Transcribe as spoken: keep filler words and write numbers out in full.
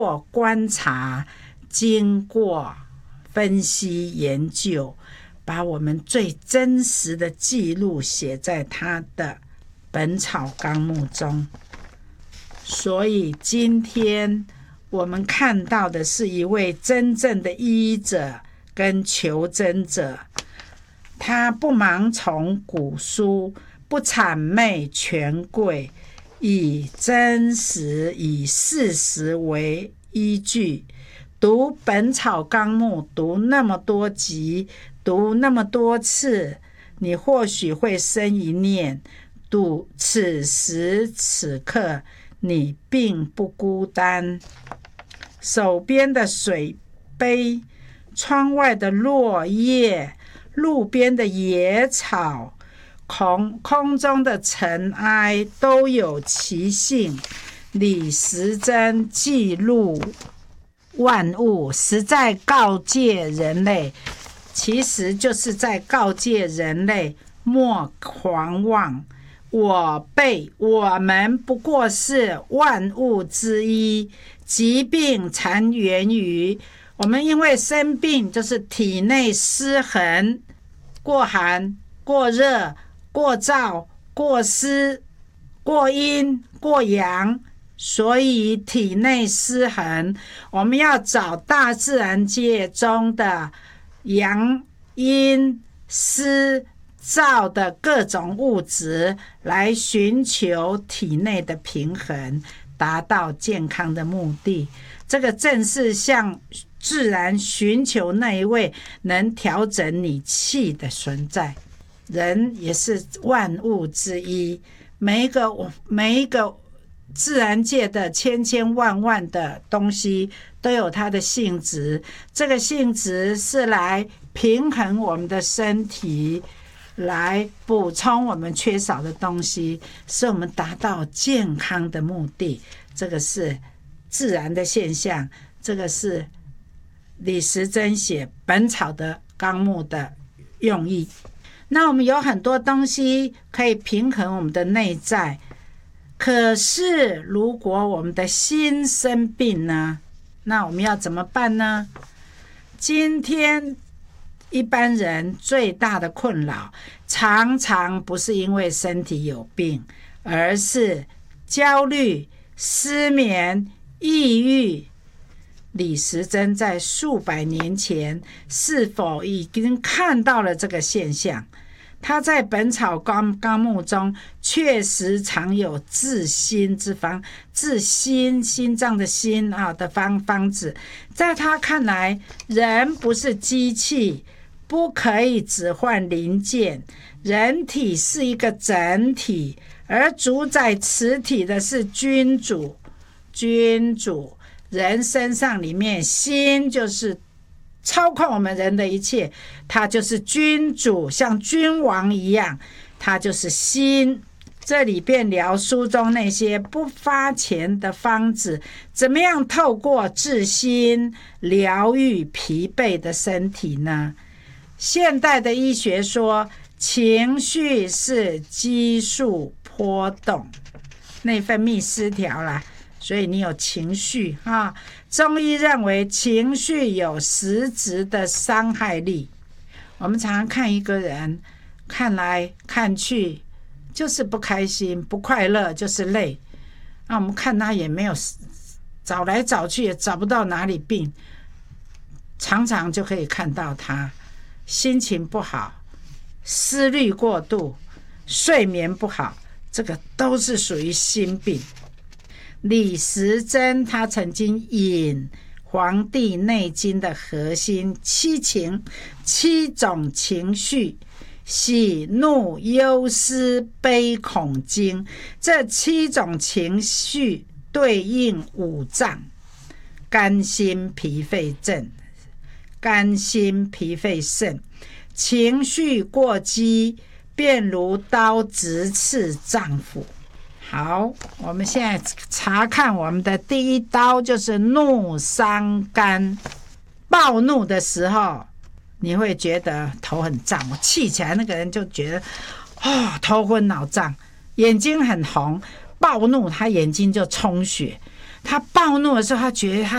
过观察，经过分析研究，把我们最真实的记录写在他的《本草纲目》中。所以今天我们看到的是一位真正的医者跟求真者，他不盲从古书，不谄媚权贵，以真实以事实为依据。读《本草纲目》读那么多集，读那么多次，你或许会生一念，读此时此刻你并不孤单。手边的水杯，窗外的落叶，路边的野草，空空中的尘埃，都有其性。李时珍记录万物，实在告诫人类，其实就是在告诫人类莫狂妄。我辈我们不过是万物之一，疾病常源于我们因为生病，就是体内失衡，过寒、过热、过燥、过湿、过阴、过阳，所以体内失衡。我们要找大自然界中的阳、阴、湿、燥的各种物质，来寻求体内的平衡，达到健康的目的。这个正是向自然寻求那一位能调整你气的存在。人也是万物之一，每一个每一个自然界的千千万万的东西都有它的性质，这个性质是来平衡我们的身体，来补充我们缺少的东西，使我们达到健康的目的。这个是自然的现象，这个是李时珍写《本草的纲目》的用意。那我们有很多东西可以平衡我们的内在，可是如果我们的心生病呢，那我们要怎么办呢？今天一般人最大的困扰，常常不是因为身体有病，而是焦虑、失眠、抑郁。李时珍在数百年前是否已经看到了这个现象？他在《本草纲目》中确实常有治心之方，治心心脏的心啊的方方子。在他看来，人不是机器，不可以只换零件，人体是一个整体，而主宰此体的是君主。君主，人身上里面心就是操控我们人的一切，他就是君主，像君王一样，他就是心。这里便聊书中那些不发钱的方子，怎么样透过治心疗愈疲惫的身体呢？现代的医学说，情绪是激素波动，内分泌失调啦，所以你有情绪啊。中医认为情绪有实质的伤害力。我们常常看一个人，看来看去就是不开心、不快乐，就是累。那我们看他也没有，找来找去也找不到哪里病，常常就可以看到他心情不好、思虑过度、睡眠不好，这个都是属于心病。李时珍他曾经引《黄帝内经》的核心七情，七种情绪，喜怒忧思悲恐惊，这七种情绪对应五脏：肝心脾肺肾。肝心脾肺肾，情绪过激，便如刀直刺脏腑。好，我们现在查看我们的第一刀，就是怒伤肝。暴怒的时候，你会觉得头很胀，我气起来，那个人就觉得哦，头昏脑胀，眼睛很红。暴怒，他眼睛就充血。他暴怒的时候，他觉得他